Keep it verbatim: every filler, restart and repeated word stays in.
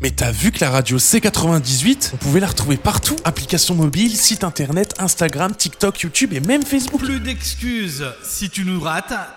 Mais t'as vu que la radio C quatre-vingt-dix-huit, on pouvait la retrouver partout? Application mobile, site internet, Instagram, TikTok, YouTube et même Facebook. Plus d'excuses, si tu nous rates,